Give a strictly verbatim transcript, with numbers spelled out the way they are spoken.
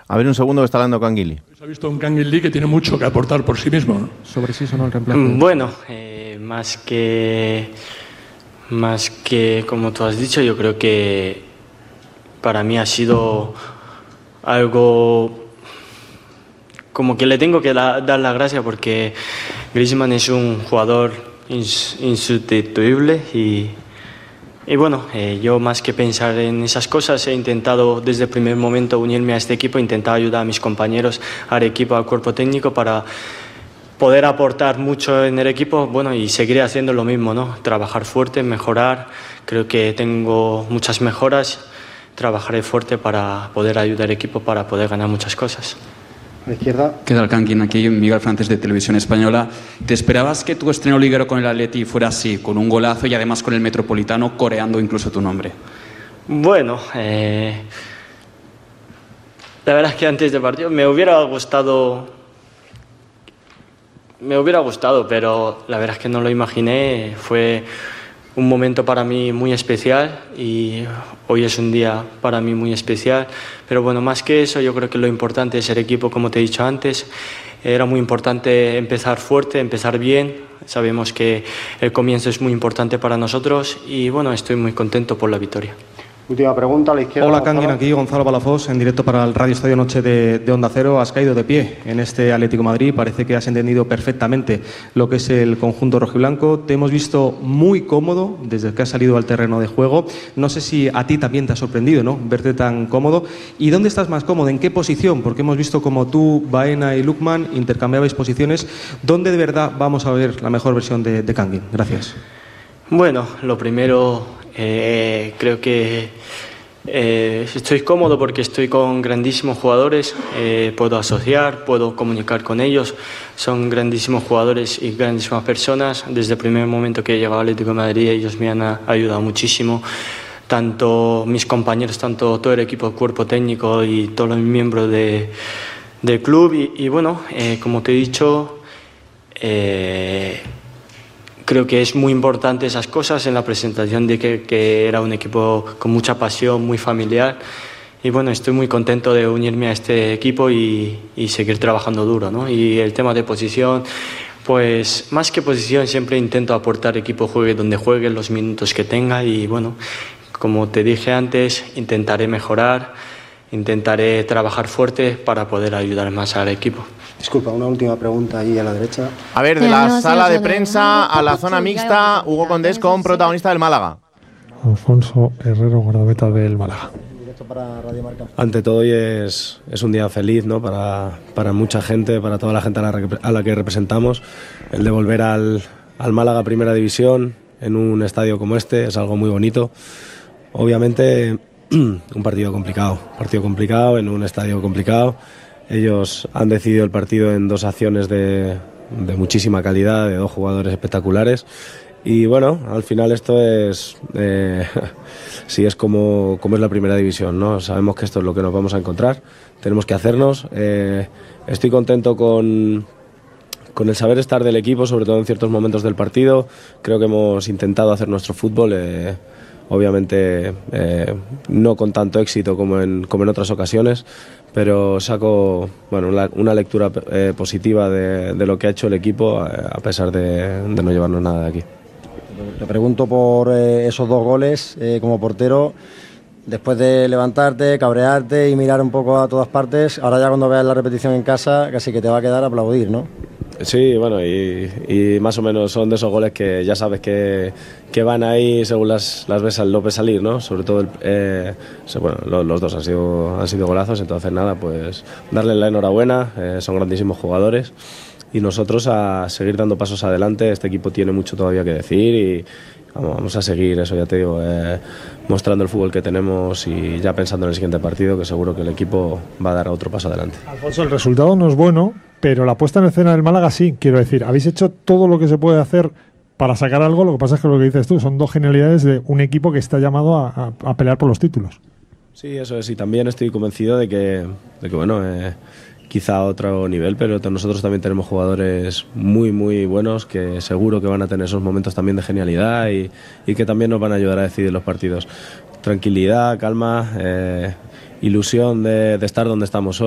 A ver, un segundo que está hablando Canguilí. Se ha visto un Canguilí que tiene mucho que aportar por sí mismo, ¿no? Sobre sí sonó el reemplazo. Bueno, eh, más que más que como tú has dicho, yo creo que para mí ha sido algo como que le tengo que da, dar la gracia, porque Griezmann es un jugador ins, insustituible y Y bueno, eh, yo más que pensar en esas cosas he intentado desde el primer momento unirme a este equipo, he intentado ayudar a mis compañeros, al equipo, al cuerpo técnico para poder aportar mucho en el equipo, bueno, y seguiré haciendo lo mismo, ¿no? Trabajar fuerte, mejorar, creo que tengo muchas mejoras, trabajaré fuerte para poder ayudar al equipo para poder ganar muchas cosas. A la izquierda. ¿Qué tal, Canguín? Aquí Miguel Frances de Televisión Española. ¿Te esperabas que tu estreno liguero con el Atleti fuera así, con un golazo y además con el Metropolitano coreando incluso tu nombre? Bueno, eh, la verdad es que antes del partido me hubiera gustado, me hubiera gustado, pero la verdad es que no lo imaginé. Fue un momento para mí muy especial y hoy es un día para mí muy especial. Pero bueno, más que eso, yo creo que lo importante es el equipo, como te he dicho antes. Era muy importante empezar fuerte, empezar bien. Sabemos que el comienzo es muy importante para nosotros y bueno, estoy muy contento por la victoria. Última pregunta, a la izquierda. Hola, Canguín, aquí Gonzalo Palafox, en directo para el Radio Estadio Noche de, de Onda Cero. Has caído de pie en este Atlético de Madrid. Parece que has entendido perfectamente lo que es el conjunto rojiblanco. Te hemos visto muy cómodo desde que has salido al terreno de juego. No sé si a ti también te ha sorprendido, ¿no?, verte tan cómodo. ¿Y dónde estás más cómodo? ¿En qué posición? Porque hemos visto como tú, Baena y Lookman intercambiabais posiciones. ¿Dónde de verdad vamos a ver la mejor versión de, de Canguín? Gracias. Bueno, lo primero, eh, creo que eh, estoy cómodo porque estoy con grandísimos jugadores, eh, puedo asociar, puedo comunicar con ellos, son grandísimos jugadores y grandísimas personas. Desde el primer momento que he llegado al Atlético de Madrid ellos me han ayudado muchísimo, tanto mis compañeros, tanto todo el equipo, el cuerpo técnico y todos los miembros de, del club y, y bueno, eh, como te he dicho, eh, creo que es muy importante esas cosas en la presentación de que, que era un equipo con mucha pasión, muy familiar. Y bueno, estoy muy contento de unirme a este equipo y, y seguir trabajando duro, ¿no? Y el tema de posición, pues más que posición siempre intento aportar equipo juegue donde juegue, los minutos que tenga y bueno, como te dije antes, intentaré mejorar, intentaré trabajar fuerte para poder ayudar más al equipo. Disculpa, una última pregunta ahí a la derecha. A ver, de la sala de prensa a la zona mixta, Hugo Condés con protagonista del Málaga. Alfonso Herrero, guardameta del Málaga. Ante todo hoy es, es un día feliz, ¿no?, para, para mucha gente, para toda la gente a la, a la que representamos. El de volver al, al Málaga Primera División en un estadio como este es algo muy bonito. Obviamente un partido complicado, partido complicado en un estadio complicado. Ellos han decidido el partido en dos acciones de, de muchísima calidad, de dos jugadores espectaculares. Y bueno, al final esto es, eh, sí, es como, como es la Primera División, ¿no? Sabemos que esto es lo que nos vamos a encontrar, tenemos que hacernos. Eh, estoy contento con, con el saber estar del equipo, sobre todo en ciertos momentos del partido. Creo que hemos intentado hacer nuestro fútbol, eh, obviamente eh, no con tanto éxito como en, como en otras ocasiones, pero saco bueno, una, una lectura eh, positiva de, de lo que ha hecho el equipo, eh, a pesar de, de no llevarnos nada de aquí. Te pregunto por eh, esos dos goles eh, como portero, después de levantarte, cabrearte y mirar un poco a todas partes, ahora ya cuando veas la repetición en casa casi que te va a quedar a aplaudir, ¿no? Sí, bueno, y, y más o menos son de esos goles que ya sabes que, que van ahí según las, las ves al López salir, ¿no? Sobre todo, el, eh, bueno, los, los dos han sido, han sido golazos, entonces nada, pues darles la enhorabuena, eh, son grandísimos jugadores y nosotros a seguir dando pasos adelante. Este equipo tiene mucho todavía que decir y vamos, vamos a seguir, eso ya te digo, eh, mostrando el fútbol que tenemos y ya pensando en el siguiente partido, que seguro que el equipo va a dar otro paso adelante. Alfonso, el resultado no es bueno, pero la puesta en escena del Málaga sí, quiero decir, habéis hecho todo lo que se puede hacer para sacar algo. Lo que pasa es que lo que dices tú son dos genialidades de un equipo que está llamado a, a, a pelear por los títulos. Sí, eso es, y también estoy convencido de que, de que bueno, eh, quizá a otro nivel, pero nosotros también tenemos jugadores muy, muy buenos que seguro que van a tener esos momentos también de genialidad y, y que también nos van a ayudar a decidir los partidos. Tranquilidad, calma, eh, ilusión de, de estar donde estamos hoy.